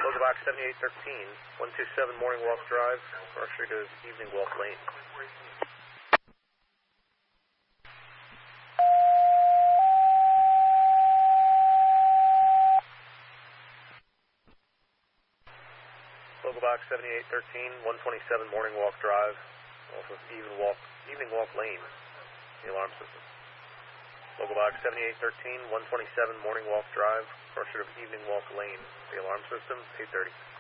Local Box 7813, 127 Morning Walk Drive, Cross Street is Evening Walk Lane. Local Box 7813, 127 Morning Walk Drive, off of Evening Walk Lane, the alarm system. Local Box 7813, 127 Morning Walk Drive, Cross Street of Evening Walk Lane, the alarm system, 830.